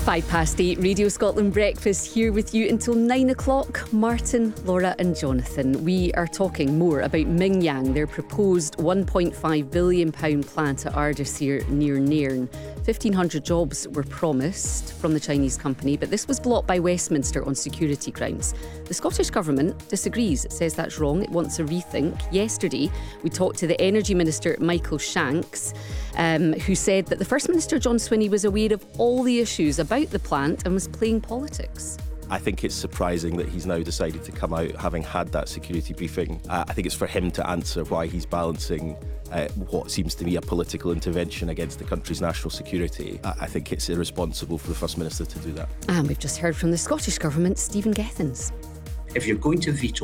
8:05, Radio Scotland Breakfast here with you until 9 o'clock. Martin, Laura and Jonathan. We are talking more about Mingyang, their proposed £1.5 billion plant at Ardersier near Nairn. 1,500 jobs were promised from the Chinese company, but this was blocked by Westminster on security grounds. The Scottish Government disagrees. It says that's wrong. It wants a rethink. Yesterday, we talked to the Energy Minister, Michael Shanks, who said that the First Minister, John Swinney, was aware of all the issues about the plant and was playing politics. I think it's surprising that he's now decided to come out having had that security briefing. I think it's for him to answer why he's balancing what seems to be a political intervention against the country's national security. I think it's irresponsible for the First Minister to do that. And we've just heard from the Scottish Government, Stephen Gethins. If you're going to veto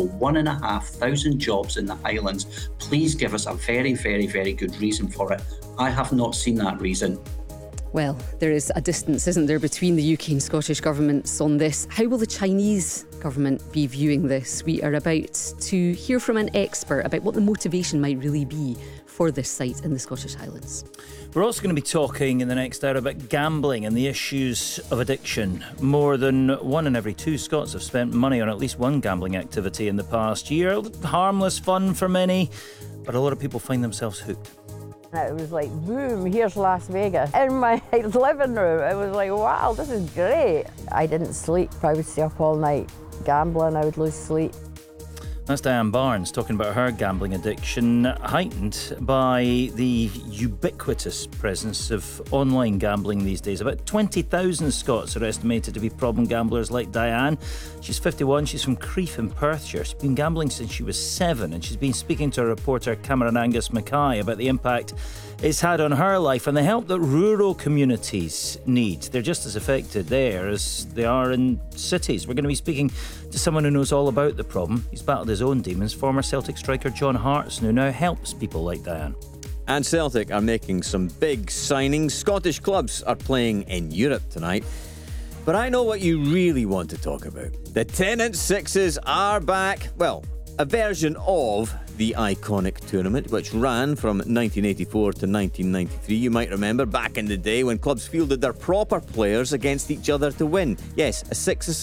1,500 jobs in the Highlands, please give us a very, very, very good reason for it. I have not seen that reason. Well, there is a distance, isn't there, between the UK and Scottish governments on this. How will the Chinese government be viewing this? We are about to hear from an expert about what the motivation might really be for this site in the Scottish Highlands. We're also going to be talking in the next hour about gambling and the issues of addiction. More than 1 in every 2 Scots have spent money on at least one gambling activity in the past year. Harmless fun for many, but a lot of people find themselves hooked. It was like, boom, here's Las Vegas. In my living room, it was like, wow, this is great. I didn't sleep. I would stay up all night gambling, I would lose sleep. That's Diane Barnes talking about her gambling addiction, heightened by the ubiquitous presence of online gambling these days. About 20,000 Scots are estimated to be problem gamblers like Diane. She's 51, she's from Crieff in Perthshire. She's been gambling since she was 7, and she's been speaking to our reporter Cameron Angus Mackay about the impact it's had on her life and the help that rural communities need. They're just as affected there as they are in cities. We're going to be speaking to someone who knows all about the problem. He's battled his own demons, former Celtic striker John Hartson, who now helps people like Diane. And Celtic are making some big signings. Scottish clubs are playing in Europe tonight. But I know what you really want to talk about. The Tennent Sixes are back. Well, a version of the iconic tournament, which ran from 1984 to 1993. You might remember back in the day when clubs fielded their proper players against each other to win. Yes, a six-a-side